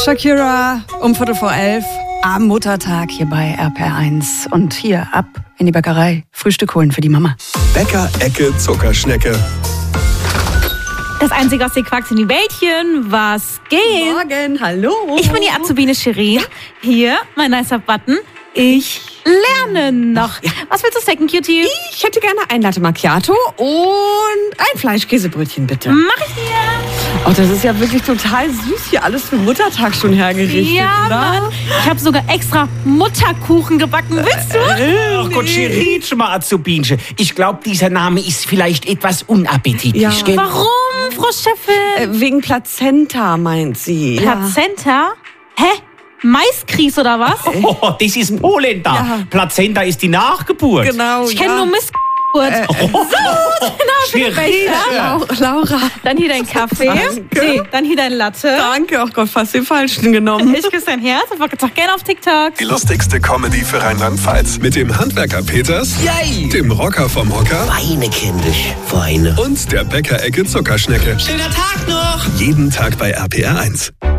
Shakira um 11:15 am Muttertag hier bei RPR1. Und hier ab in die Bäckerei. Frühstück holen für die Mama. Bäcker-Ecke Zuckerschnecke. Das einzige aus den Quacks in die Wäldchen. Was geht? Morgen, hallo. Ich bin die Azubine Shirin. Hier, mein nicer Button. Ich lerne noch. Ja. Was willst du snacken, Cutie? Ich hätte gerne ein Latte Macchiato und ein Fleischkäsebrötchen, bitte. Mach ich dir. Oh, das ist ja wirklich total süß hier alles für Muttertag schon hergerichtet. Ja, oder? Mann. Ich habe sogar extra Mutterkuchen gebacken. Willst du? Ach Gott, Shirin, schon mal Azubinche. Ich glaube, dieser Name ist vielleicht etwas unappetitlich, Ja. gell? Warum, Frau Chefin? Wegen Plazenta, meint sie. Plazenta? Hä? Maiskries oder was? Oh, das ist Polenta. Ja. Plazenta ist die Nachgeburt. Genau, Ich kenne nur Missgeburt. Shirin. Laura. Dann hier dein Kaffee. Danke. Nee, dann hier dein Latte. Danke, oh Gott, fast den falschen genommen. Ich küsse dein Herz und folgt doch gerne auf TikTok. Die lustigste Comedy für Rheinland-Pfalz. Mit dem Handwerker Peters, Yay! dem Rocker vom Hocker Weine, kindisch, Weine. und der Bäcker-Ecke Zuckerschnecke. Schöner Tag noch! Jeden Tag bei RPR1.